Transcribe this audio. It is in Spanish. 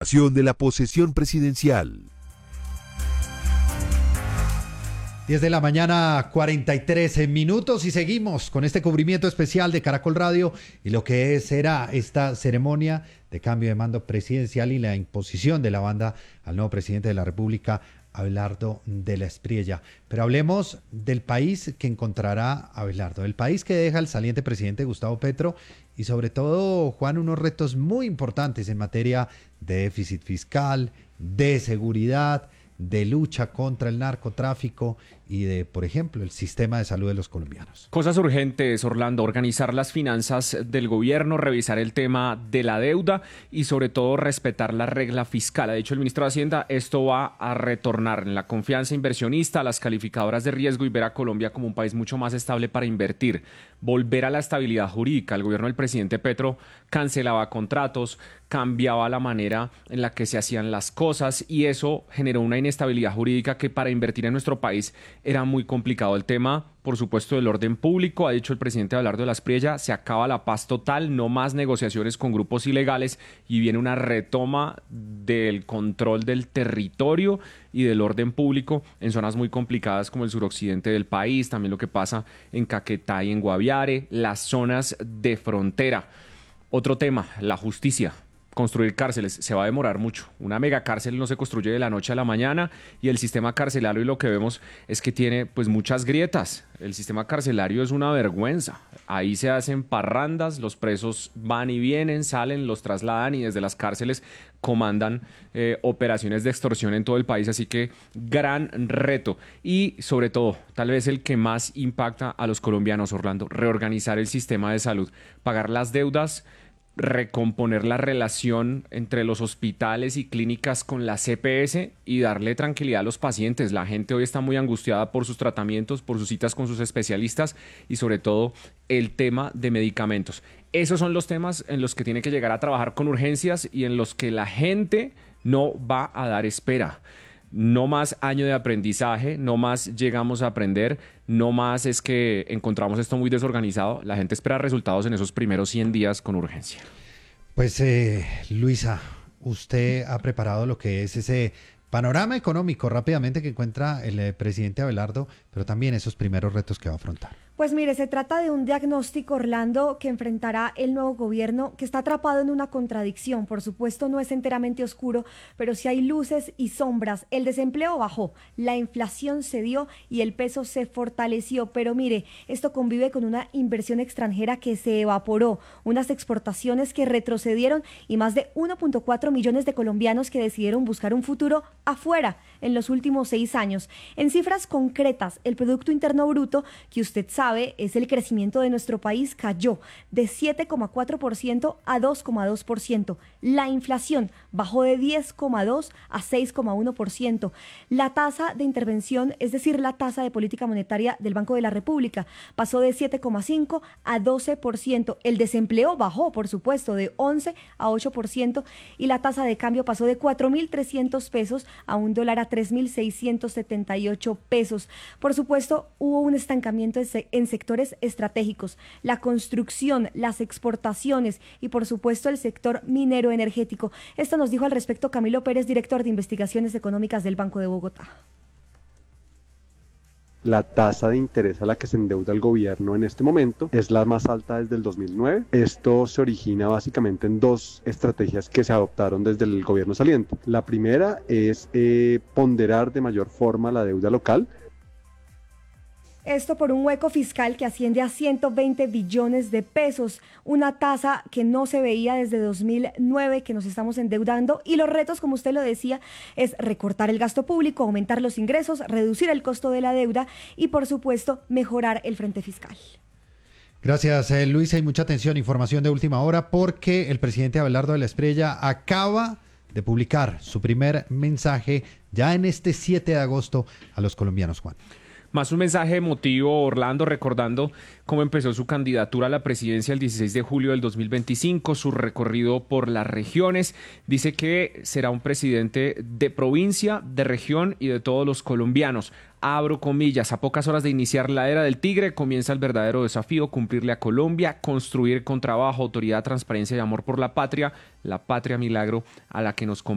información de la posesión presidencial. 10 de la mañana, 43 minutos, y seguimos con este cubrimiento especial de Caracol Radio y lo que será esta ceremonia de cambio de mando presidencial y la imposición de la banda al nuevo presidente de la República, Abelardo de la Espriella. Pero hablemos del país que encontrará Abelardo, el país que deja el saliente presidente Gustavo Petro y sobre todo, Juan, unos retos muy importantes en materia de déficit fiscal, de seguridad, de lucha contra el narcotráfico y de, por ejemplo, el sistema de salud de los colombianos. Cosas urgentes, Orlando: organizar las finanzas del gobierno, revisar el tema de la deuda y sobre todo respetar la regla fiscal. Ha dicho el ministro de Hacienda, esto va a retornar en la confianza inversionista, a las calificadoras de riesgo y ver a Colombia como un país mucho más estable para invertir. Volver a la estabilidad jurídica. El gobierno del presidente Petro cancelaba contratos, cambiaba la manera en la que se hacían las cosas y eso generó una inestabilidad jurídica que para invertir en nuestro país era muy complicado. El tema, por supuesto, del orden público, ha dicho el presidente Abelardo de la Espriella, se acaba la paz total, no más negociaciones con grupos ilegales y viene una retoma del control del territorio y del orden público en zonas muy complicadas como el suroccidente del país, también lo que pasa en Caquetá y en Guaviare, las zonas de frontera. Otro tema, la justicia. Construir cárceles se va a demorar mucho. Una megacárcel no se construye de la noche a la mañana y el sistema carcelario, y lo que vemos es que tiene pues muchas grietas. El sistema carcelario es una vergüenza. Ahí se hacen parrandas, los presos van y vienen, salen, los trasladan y desde las cárceles comandan operaciones de extorsión en todo el país. Así que gran reto y sobre todo, tal vez el que más impacta a los colombianos, Orlando, reorganizar el sistema de salud, pagar las deudas, recomponer la relación entre los hospitales y clínicas con la CPS y darle tranquilidad a los pacientes. La gente hoy está muy angustiada por sus tratamientos, por sus citas con sus especialistas y sobre todo el tema de medicamentos. Esos son los temas en los que tiene que llegar a trabajar con urgencias y en los que la gente no va a dar espera. No más año de aprendizaje, no más llegamos a aprender, no más es que encontramos esto muy desorganizado. La gente espera resultados en esos primeros 100 días con urgencia. Pues Luisa, usted ha preparado lo que es ese panorama económico rápidamente que encuentra el presidente Abelardo, pero también esos primeros retos que va a afrontar. Pues mire, se trata de un diagnóstico, Orlando, que enfrentará el nuevo gobierno, que está atrapado en una contradicción. Por supuesto, no es enteramente oscuro, pero sí hay luces y sombras. El desempleo bajó, la inflación cedió y el peso se fortaleció. Pero mire, esto convive con una inversión extranjera que se evaporó, unas exportaciones que retrocedieron y más de 1.4 millones de colombianos que decidieron buscar un futuro afuera en los últimos 6 años. En cifras concretas, el Producto Interno Bruto, que usted sabe, es el crecimiento de nuestro país, cayó de 7,4% a 2,2%. La inflación bajó de 10,2% a 6,1%. La tasa de intervención, es decir, la tasa de política monetaria del Banco de la República, pasó de 7,5% a 12%. El desempleo bajó, por supuesto, de 11% a 8% y la tasa de cambio pasó de 4.300 pesos a $1 a 3.678 pesos. Por supuesto, hubo un estancamiento en sectores estratégicos, la construcción, las exportaciones y por supuesto el sector minero energético. Esto nos dijo al respecto Camilo Pérez, director de Investigaciones Económicas del Banco de Bogotá. La tasa de interés a la que se endeuda el gobierno en este momento es la más alta desde el 2009. Esto se origina básicamente en 2 estrategias que se adoptaron desde el gobierno saliente. La primera es ponderar de mayor forma la deuda local. Esto por un hueco fiscal que asciende a 120 billones de pesos, una tasa que no se veía desde 2009, que nos estamos endeudando, y los retos, como usted lo decía, es recortar el gasto público, aumentar los ingresos, reducir el costo de la deuda y, por supuesto, mejorar el frente fiscal. Gracias, Luisa, y mucha atención, información de última hora, porque el presidente Abelardo de la Espriella acaba de publicar su primer mensaje ya en este 7 de agosto a los colombianos, Juan. Más un mensaje emotivo, Orlando, recordando cómo empezó su candidatura a la presidencia el 16 de julio del 2025, su recorrido por las regiones. Dice que será un presidente de provincia, de región y de todos los colombianos. Abro comillas, a pocas horas de iniciar la era del tigre, comienza el verdadero desafío, cumplirle a Colombia, construir con trabajo, autoridad, transparencia y amor por la patria milagro a la que nos